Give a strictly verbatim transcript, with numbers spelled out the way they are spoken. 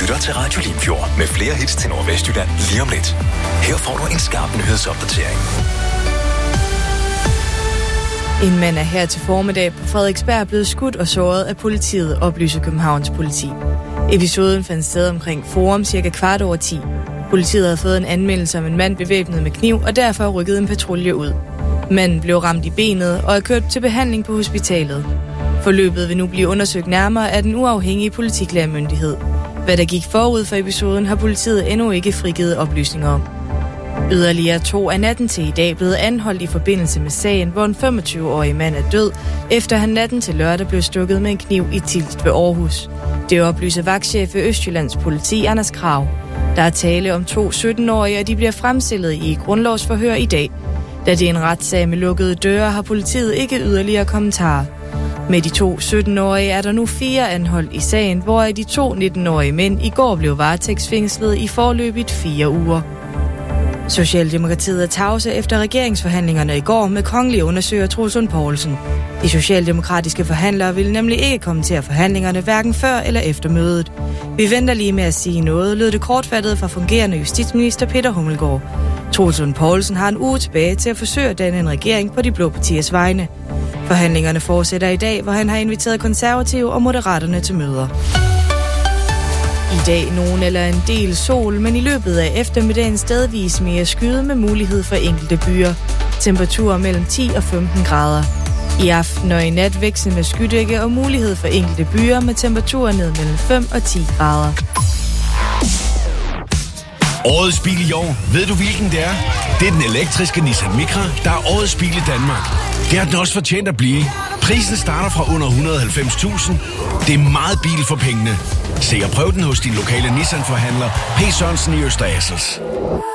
lytter til Radio Limfjord med flere hits til Nordvestjylland lige om lidt. Her får du en skarp nyhedsopdatering. En mand er her til formiddag på Frederiksberg blevet skudt og såret af politiet, oplyser Københavns politi. Episoden fandt sted omkring Forum cirka kvart over ti. Politiet havde fået en anmeldelse om en mand bevæbnet med kniv, og derfor rykkede en patrulje ud. Manden blev ramt i benet og er kørt til behandling på hospitalet. Forløbet vil nu blive undersøgt nærmere af den uafhængige politiklagemyndighed. Hvad der gik forud for episoden, har politiet endnu ikke frigivet oplysninger om. Yderligere to af natten til i dag blevet anholdt i forbindelse med sagen, hvor en femogtyve-årig mand er død, efter han natten til lørdag blev stukket med en kniv i Tilst ved Aarhus. Det oplyser vagtchef ved Østjyllands politi, Anders Krag. Der er tale om to sytten-årige, og de bliver fremstillet i grundlovsforhør i dag. Da det er en retssag med lukkede døre, har politiet ikke yderligere kommentarer. Med de to sytten-årige er der nu fire anholdt i sagen, hvor de to nitten-årige mænd i går blev varetægtsfængslet i forløbigt fire uger. Socialdemokratiet er tavse efter regeringsforhandlingerne i går med kongelig undersøger Troels Lund Poulsen. De socialdemokratiske forhandlere vil nemlig ikke kommentere forhandlingerne hverken før eller efter mødet. Vi venter lige med at sige noget, lød det kortfattet fra fungerende justitsminister Peter Hummelgaard. Troels Lund Poulsen har en uge tilbage til at forsøge at danne en regering på de blå partiers vegne. Forhandlingerne fortsætter i dag, hvor han har inviteret konservative og moderaterne til møder. I dag nogen eller en del sol, men i løbet af eftermiddagen stedvis mere skyde med mulighed for enkelte byer. Temperaturer mellem ti og femten grader. I aften og i nat vækse med skydække og mulighed for enkelte byer med temperaturer ned mellem fem og ti grader. Årets bil i år. Ved du, hvilken det er? Det er den elektriske Nissan Micra, der er årets bil i Danmark. Det har den også fortjent at blive. Prisen starter fra under et hundrede og halvfems tusind. Det er meget bil for pengene. Se og prøv den hos din lokale Nissan-forhandler, P. Sørensen i Øster Assels.